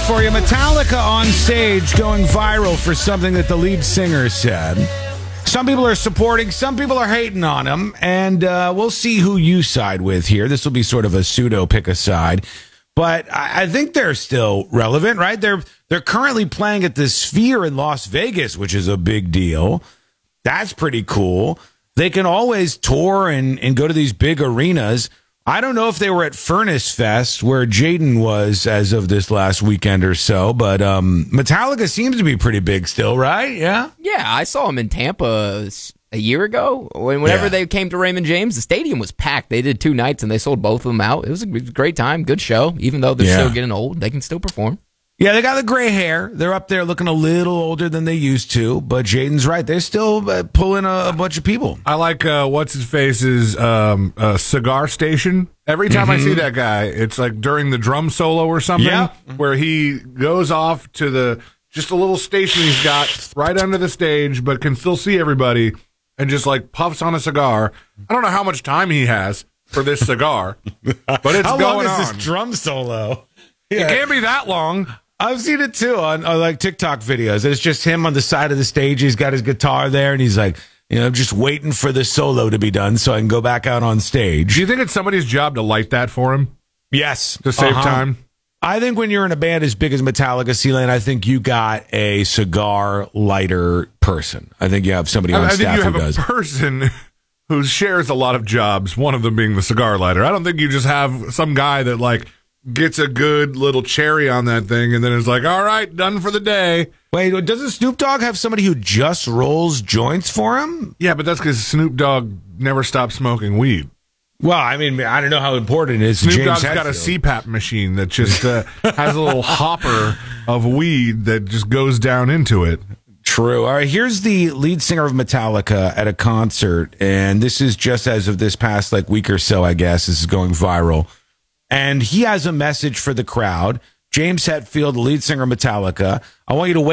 for you. Metallica on stage going viral for something that the lead singer said. Some people are supporting, some people are hating on him, and we'll see who you side with here. This will be sort of a pseudo pick a side, but I think they're still relevant, right? They're currently playing at the Sphere in Las Vegas, which is a big deal. That's pretty cool. They can always tour and go to these big arenas. I don't know if they were at Furnace Fest, where Jaden was as of this last weekend or so, but Metallica seems to be pretty big still, right? Yeah? Yeah, I saw them in Tampa a year ago. Whenever they came to Raymond James, the stadium was packed. They did 2 nights, and they sold both of them out. It was a great time, good show. Even though they're still getting old, they can still perform. Yeah, they got the gray hair. They're up there looking a little older than they used to, but Jaden's right. They're still pulling a bunch of people. I like what's-his-face's cigar station. Every time I see that guy, it's like during the drum solo or something, where he goes off to just a little station he's got right under the stage, but can still see everybody, and just like puffs on a cigar. I don't know how much time he has for this cigar, but it's how going on. How long is this drum solo? It can't be that long. I've seen it too on like TikTok videos. It's just him on the side of the stage. He's got his guitar there, and he's like, just waiting for the solo to be done so I can go back out on stage. Do you think it's somebody's job to light that for him? Yes. To save time? I think when you're in a band as big as Metallica, C-Lane, I think you got a cigar lighter person. I think you have somebody on staff who does. I think you have a person who shares a lot of jobs, one of them being the cigar lighter. I don't think you just have some guy that, like, gets a good little cherry on that thing and then is like, all right, done for the day. Wait, doesn't Snoop Dogg have somebody who just rolls joints for him? Yeah, but that's because Snoop Dogg never stopped smoking weed. Well, I mean, I don't know how important it is. Snoop Dogg's got a CPAP machine that just has a little hopper of weed that just goes down into it. True. All right, here's the lead singer of Metallica at a concert, and this is just as of this past week or so, I guess. This is going viral. And he has a message for the crowd. James Hetfield, the lead singer of Metallica. I want you to wait.